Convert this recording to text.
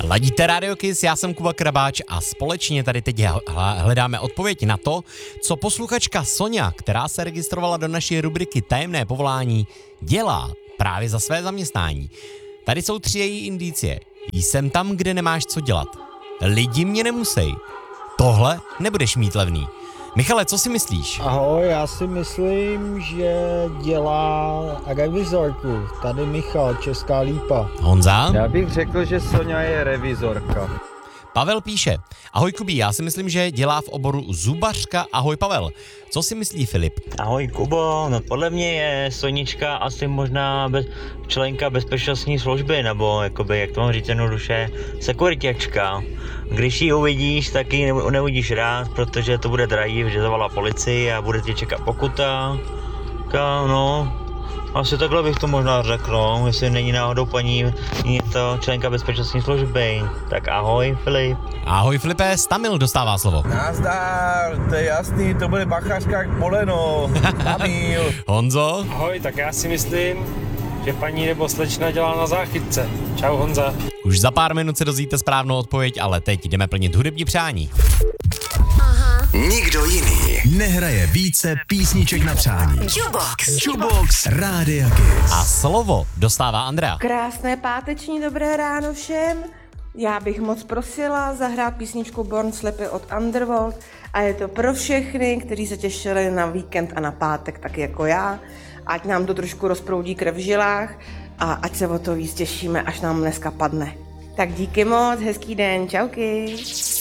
Ladíte Radio Kiss, já jsem Kuba Krabáč a společně tady teď hledáme odpověď na to, co posluchačka Sonja, která se registrovala do naší rubriky Tajemné povolání, dělá právě za své zaměstnání. Tady jsou 3 její indicie. Jsem tam, kde nemáš co dělat. Lidi mě nemusej. Tohle nebudeš mít levný. Michale, co si myslíš? Ahoj, já si myslím, že dělá revizorku. Tady Michal, Česká Lípa. Honza? Já bych řekl, že Sonja je revizorka. Pavel píše. Ahoj Kubí, já si myslím, že dělá v oboru zubařka. Ahoj Pavel. Co si myslí Filip? Ahoj Kubo, no podle mě je Sonička asi možná členka bezpečnostní služby, nebo jakoby, jak to mám říct jednoduše, sekuritěčka. Když ji uvidíš, tak ji neuvidíš rád, protože to bude drahý, že zavolá policii a bude tě čekat pokuta. No, asi takhle bych to možná řekl, no, jestli není náhodou paní je to členka bezpečnostní služby. Tak ahoj Filip. Ahoj Filipe, Stamil dostává slovo. Nazdar, to je jasný, to bude bachařka jak poleno. Stamil. Honzo? Ahoj, tak já si myslím, že paní nebo slečna dělá na záchytce. Čau Honza. Už za pár minut se dozvíte správnou odpověď, ale teď jdeme plnit hudební přání. Nikdo jiný nehraje více písniček na přání. Jukebox Rádia Kiss. A slovo dostává Andrea. Krásné páteční dobré ráno všem. Já bych moc prosila zahrát písničku Born Slippy od Underworld a je to pro všechny, kteří se těšili na víkend a na pátek, tak jako já. Ať nám to trošku rozproudí krev v žilách a ať se o to víc těšíme, až nám dneska padne. Tak díky moc, hezký den, čauky.